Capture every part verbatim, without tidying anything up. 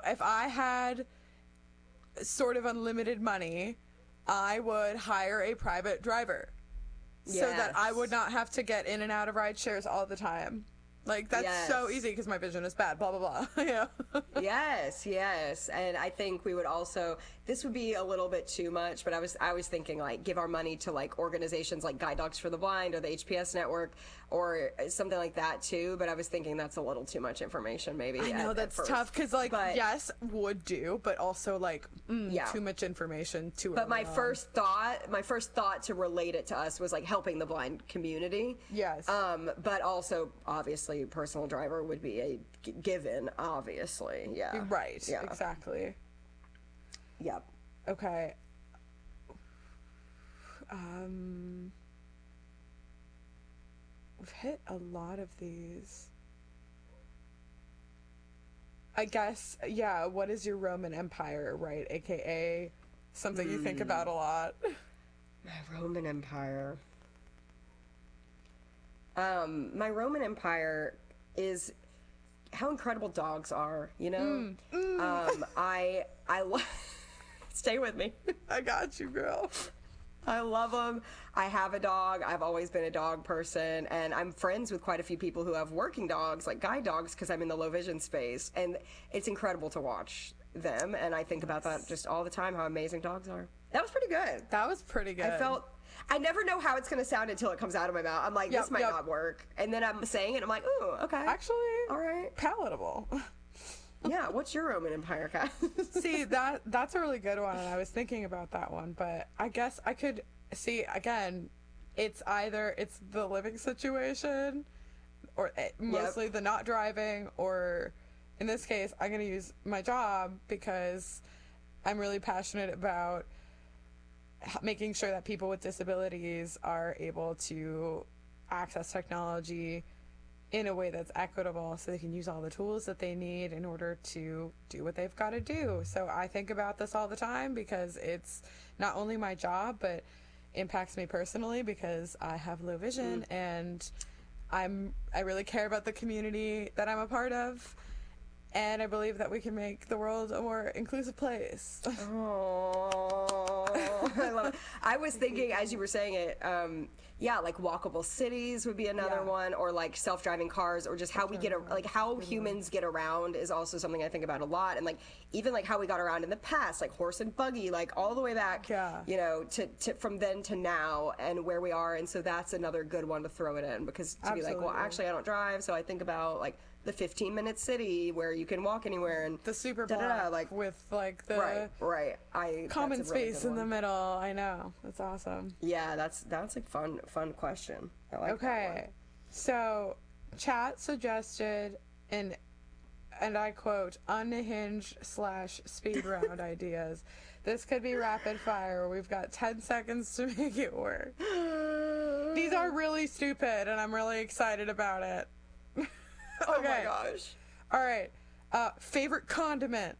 if I had sort of unlimited money, I would hire a private driver. Yes. So that I would not have to get in and out of ride shares all the time. Like, that's yes. so easy because my vision is bad, blah, blah, blah. Yeah. Yes, yes. And I think we would also, this would be a little bit too much, but I was I was thinking, like, give our money to, like, organizations like Guide Dogs for the Blind or the H P S Network or something like that, too. But I was thinking that's a little too much information, maybe. I know, at, that's at tough because, like, but, yes, would do, but also, like, mm, yeah. too much information too But my on. first thought, my first thought to relate it to us was, like, helping the blind community. Yes. Um, but also, obviously, personal driver would be a g- given, obviously. Yeah. Right. Yeah. Exactly. Yep. Okay. Um, we've hit a lot of these. I guess, yeah, what is your Roman Empire, right? A K A something mm. you think about a lot. My Roman Empire. Um, my Roman Empire is how incredible dogs are, you know? Mm, mm. Um, I, I love, stay with me. I got you, girl. I love them. I have a dog. I've always been a dog person, and I'm friends with quite a few people who have working dogs, like guide dogs, because I'm in the low vision space, and it's incredible to watch them, and I think about that just all the time, how amazing dogs are. That was pretty good. That was pretty good. I felt... I never know how it's going to sound until it comes out of my mouth. I'm like, yep, this might yep. not work. And then I'm saying it, I'm like, ooh, okay. Actually, all right. Palatable. Yeah, what's your Roman Empire, Kat? See, that that's a really good one, and I was thinking about that one, but I guess I could, see, again, it's either, it's the living situation, or it, mostly yep. the not driving, or in this case, I'm going to use my job because I'm really passionate about making sure that people with disabilities are able to access technology in a way that's equitable so they can use all the tools that they need in order to do what they've got to do. So I think about this all the time because it's not only my job, but impacts me personally because I have low vision mm. and I'm I really care about the community that I'm a part of. And I believe that we can make the world a more inclusive place. Oh, I love it. I was thinking, as you were saying it, um, yeah, like walkable cities would be another yeah. one, or like self-driving cars, or just how we get, a, like how humans get around is also something I think about a lot. And like even like how we got around in the past, like horse and buggy, like all the way back, yeah. you know, to, to from then to now and where we are. And so that's another good one to throw it in because to Absolutely. be like, well, actually I don't drive, so I think about like the fifteen minute city where you can walk anywhere and the super block like with like the right right I common that's a really space in one. the middle. I know, that's awesome. Yeah, that's that's a fun fun question. I like okay that one. So chat suggested and and I quote unhinged slash speed round ideas. This could be rapid fire. We've got ten seconds to make it work. These are really stupid and I'm really excited about it. Oh okay. my gosh. All right. Uh, favorite condiment?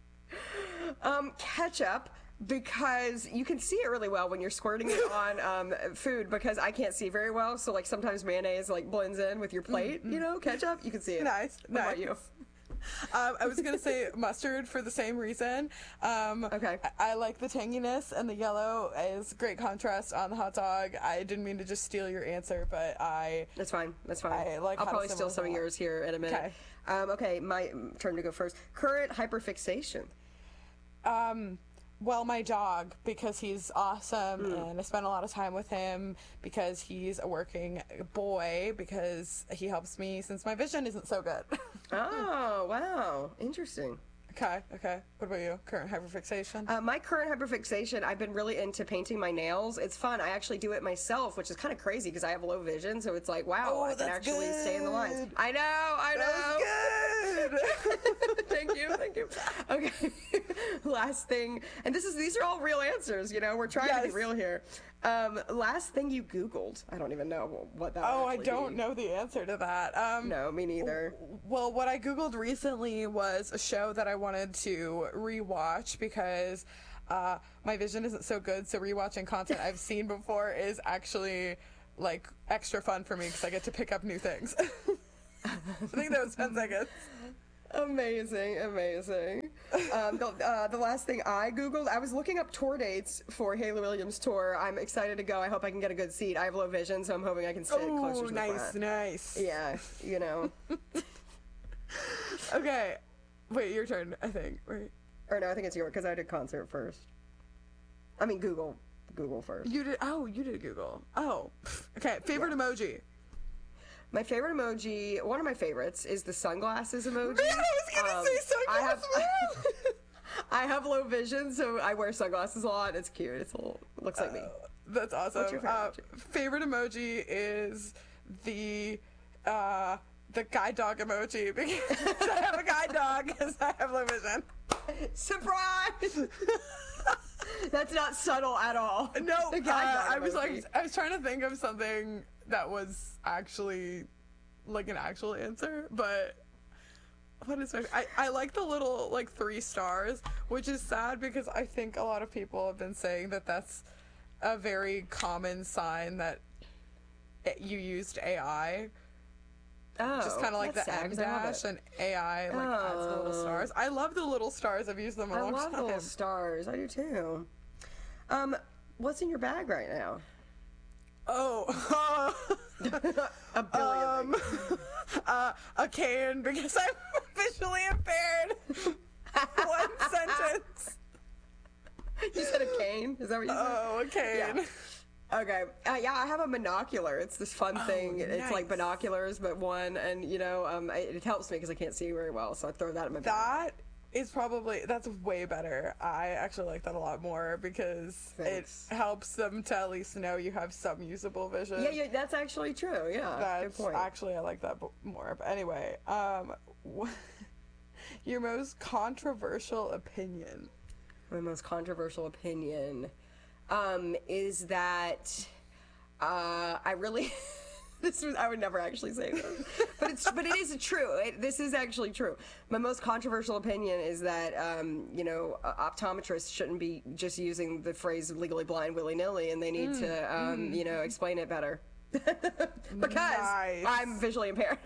Um, ketchup, because you can see it really well when you're squirting it on um, food because I can't see very well. So like sometimes mayonnaise like blends in with your plate, mm-hmm. you know, ketchup, you can see it. Nice. What nice. about you? Um, I was going to say mustard for the same reason. Um, okay. I, I like the tanginess, and the yellow is great contrast on the hot dog. I didn't mean to just steal your answer, but I... That's fine. That's fine. I like I'll probably steal some of yours here in a minute. Okay. Um, okay, my turn to go first. Current hyperfixation. Um... Well, my dog, because he's awesome, mm. and I spend a lot of time with him because he's a working boy, because he helps me since my vision isn't so good. Oh, wow. Interesting. Okay, okay. What about you? Current hyperfixation? Uh, my current hyperfixation, I've been really into painting my nails. It's fun. I actually do it myself, which is kind of crazy because I have low vision, so it's like, wow, oh, I can actually good. stay in the lines. I know, I know. That's good. Thank you, thank you. Okay, last thing, and this is these are all real answers, you know, we're trying yes. to be real here. Um, last thing you Googled. I don't even know what that Oh, would I don't be. know the answer to that. Um, no, me neither. Well, what I Googled recently was a show that I wanted to rewatch because uh, my vision isn't so good, so rewatching content I've seen before is actually like extra fun for me because I get to pick up new things. I think that was ten seconds. Amazing, amazing. Um, the, uh, the last thing I Googled, I was looking up tour dates for Hayley Williams' tour. I'm excited to go. I hope I can get a good seat. I have low vision, so I'm hoping I can sit Ooh, closer to nice, the front. nice. Yeah, you know. Okay. Wait, your turn, I think. Wait. Or no, I think it's yours, because I did concert first. I mean, Google. Google first. You did, oh, you did Google. Oh. Okay, favorite yeah. emoji. My favorite emoji, one of my favorites, is the sunglasses emoji. Man, I was gonna um, say sunglasses. I have, I have low vision, so I wear sunglasses a lot. It's cute. It's a little, looks like uh, me. That's awesome. What's your favorite, uh, emoji? favorite emoji is the uh, the guide dog emoji because I have a guide dog because I have low vision. Surprise! That's not subtle at all. No, uh, I was like, I was trying to think of something that was actually like an actual answer, but what is my, I, I like the little like three stars, which is sad because I think a lot of people have been saying that that's a very common sign that it, you used A I. Oh, just kind of like the M dash and A I like oh. adds the little stars. I love the little stars. I've used them a I long love time. little stars. I do too. Um, what's in your bag right now? Oh, uh, a billion um, uh, a cane because I'm visually impaired. One sentence. You said a cane? Is that what you said? Oh, a cane. Yeah. Okay. Uh, yeah, I have a monocular. It's this fun oh, thing. Nice. It's like binoculars, but one, and you know, um, it, it helps me because I can't see very well, so I throw that in my bag. That is probably, that's way better. I actually like that a lot more because Thanks. It helps them to at least know you have some usable vision. Yeah, yeah, that's actually true. Yeah, that's good point. Actually, I like that more. But anyway, um, your most controversial opinion. My most controversial opinion um, is that uh, I really. This was, I would never actually say this, but it's but it is true. It, this is actually true. My most controversial opinion is that um, you know optometrists shouldn't be just using the phrase "legally blind" willy nilly, and they need mm, to um, mm. you know explain it better because nice. I'm visually impaired.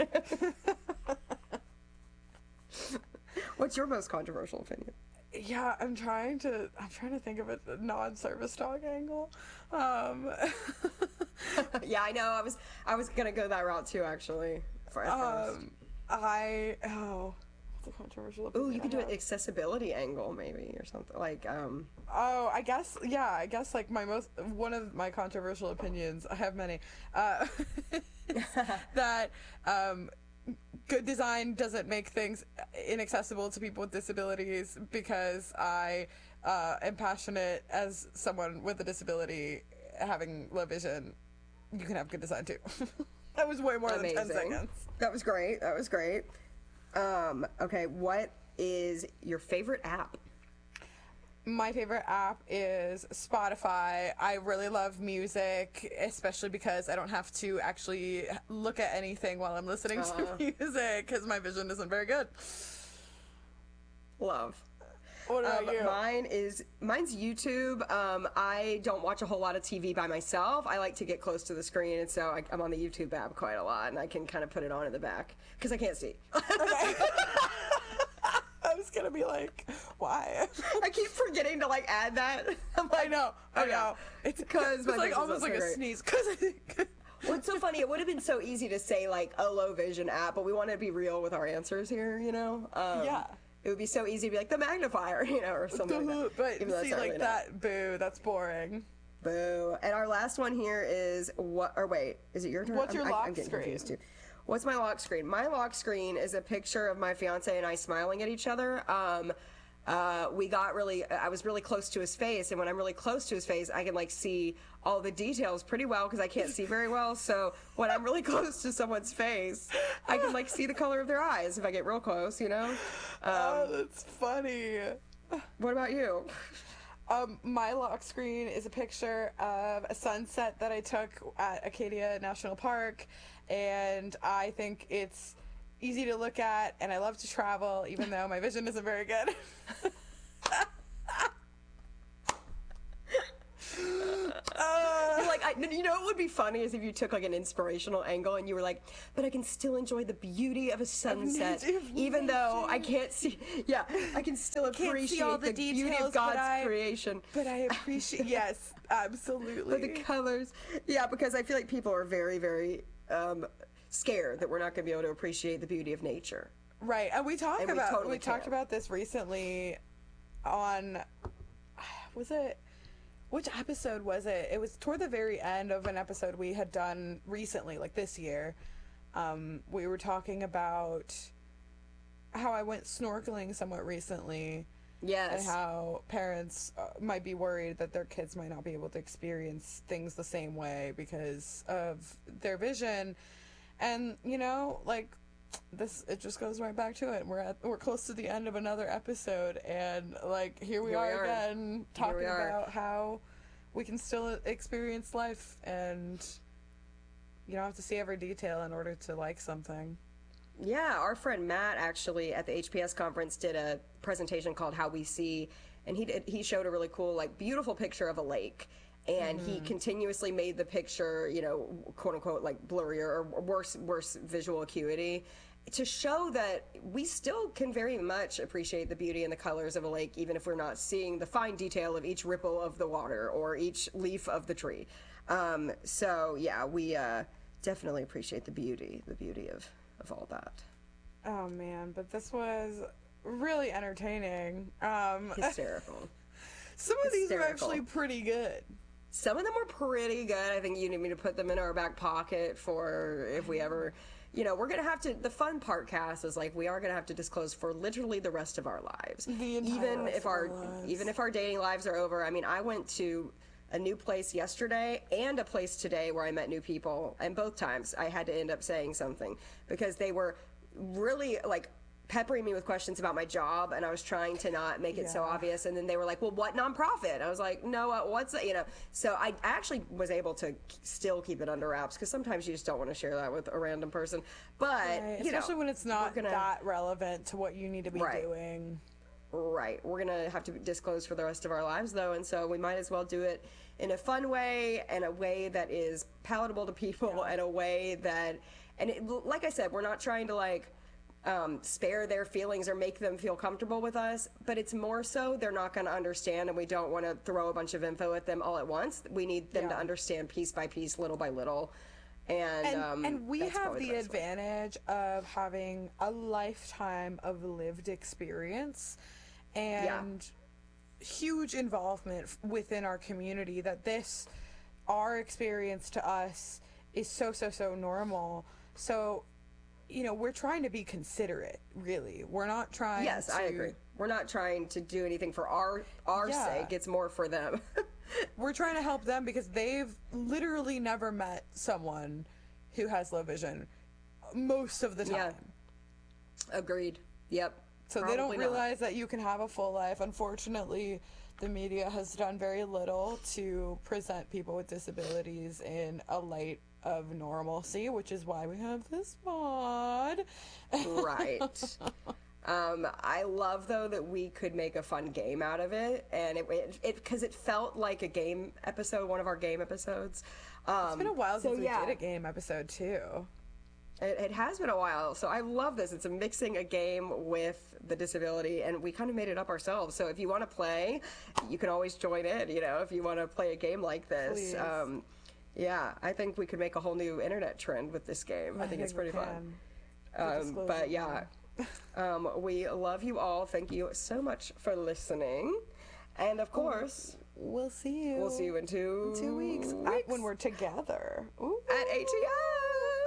What's your most controversial opinion? Yeah, I'm trying to. I'm trying to think of a non-service dog angle. Um. Yeah, I know. I was. I was gonna go that route too, actually. For at first. Um, I. Oh, what's a controversial? Ooh, you could do an accessibility angle, maybe, or something like. Um. Oh, I guess. Yeah, I guess like my most one of my controversial opinions. I have many. Uh, that um. Good design doesn't make things inaccessible to people with disabilities because I uh, am passionate as someone with a disability having low vision. You can have good design too. That was way more Amazing. than ten seconds. That was great. That was great. Um, okay, what is your favorite app? My favorite app is Spotify. I really love music, especially because I don't have to actually look at anything while I'm listening uh, to music because my vision isn't very good. Love. What about um, you? Mine is mine's YouTube. Um, I don't watch a whole lot of T V by myself. I like to get close to the screen, and so I, I'm on the YouTube app quite a lot, and I can kind of put it on in the back because I can't see. Okay. I was gonna be like, why? I keep forgetting to like add that. I'm like, I know, I know. Yeah. It's because it's like almost like a sneeze. Cause I, well, it's so funny. It would have been so easy to say like a low vision app, but we want to be real with our answers here. You know? Um, yeah. It would be so easy to be like the magnifier, you know, or something like that. But see, like really that, not. Boo, that's boring. Boo. And our last one here is what? Or wait, is it your turn? What's your I'm, lock I'm getting screen? Confused too. What's my lock screen? My lock screen is a picture of my fiance and I smiling at each other. Um, uh, we got really, I was really close to his face, and when I'm really close to his face, I can like see all the details pretty well because I can't see very well. So when I'm really close to someone's face, I can like see the color of their eyes if I get real close, you know? Um, oh, that's funny. What about you? Um, my lock screen is a picture of a sunset that I took at Acadia National Park, and I think it's easy to look at, and I love to travel, even though my vision isn't very good. uh, You're like, I, you know, it would be funny is if you took like an inspirational angle and you were like, but I can still enjoy the beauty of a sunset, even though I can't see. Yeah, I can still appreciate all the, the details, beauty of God's but I, creation. But I appreciate, yes, absolutely. But the colors, yeah, because I feel like people are very, very um, scared that we're not going to be able to appreciate the beauty of nature. Right, and we talked and about we, totally we talked about this recently on, was it, which episode was it? It was toward the very end of an episode we had done recently, like this year. Um, we were talking about how I went snorkeling somewhat recently. Yes. And how parents uh, might be worried that their kids might not be able to experience things the same way because of their vision. And, you know, like, this, it just goes right back to it. We're at, we're close to the end of another episode, and like here we, here are, we are again talking about how we can still experience life, and you don't have to see every detail in order to like something. Yeah, our friend Matt actually at the H P S conference did a presentation called How We See, and he did, he showed a really cool, like, beautiful picture of a lake. And mm-hmm. he continuously made the picture, you know, quote unquote, like blurrier or worse, worse visual acuity to show that we still can very much appreciate the beauty and the colors of a lake, even if we're not seeing the fine detail of each ripple of the water or each leaf of the tree. Um, so yeah, we uh, definitely appreciate the beauty, the beauty of, of all that. Oh man, but this was really entertaining. Um, Hysterical. Some of Hysterical. These are actually pretty good. Some of them were pretty good. I think you need me to put them in our back pocket for if we ever, you know, we're going to have to, the fun part, Cass, is like we are going to have to disclose for literally the rest of our lives. The entire even rest if our, of our lives. Even if our dating lives are over. I mean, I went to a new place yesterday and a place today where I met new people. And both times I had to end up saying something because they were really like peppering me with questions about my job, and I was trying to not make it yeah. so obvious, and then they were like, well, what nonprofit? I was like, no, uh, what's that? You know, so I actually was able to still keep it under wraps, because sometimes you just don't want to share that with a random person, but, right. you Especially know, when it's not gonna, that relevant to what you need to be right. doing. Right. We're going to have to disclose for the rest of our lives, though, and so we might as well do it in a fun way, and a way that is palatable to people, yeah. and a way that, and it, like I said, we're not trying to, like, Um, spare their feelings or make them feel comfortable with us, but it's more so they're not going to understand, and we don't want to throw a bunch of info at them all at once. We need them yeah. to understand piece by piece, little by little, and and, um, and we have the, the advantage way. of having a lifetime of lived experience and yeah. huge involvement within our community, that this, our experience to us, is so so so normal. So, you know, we're trying to be considerate, really. We're not trying yes, to... Yes, I agree. We're not trying to do anything for our our yeah. sake. It's more for them. We're trying to help them because they've literally never met someone who has low vision most of the time. Yeah. Agreed. Yep. So Probably they don't realize not. that you can have a full life. Unfortunately, the media has done very little to present people with disabilities in a light of normalcy, which is why we have this pod. Right. um, I love, though, that we could make a fun game out of it, and it it because it, it felt like a game episode, one of our game episodes. Um, it's been a while so, since yeah. we did a game episode too. It, it has been a while, so I love this. It's a mixing a game with the disability, and we kind of made it up ourselves. So if you want to play, you can always join in. You know, if you want to play a game like this. Um, Yeah, I think we could make a whole new internet trend with this game. I, I think, think it's pretty fun. Um, but yeah, um, we love you all. Thank you so much for listening. And of course, we'll see you. We'll see you in two, two weeks, weeks. when we're together. Ooh. At A T I.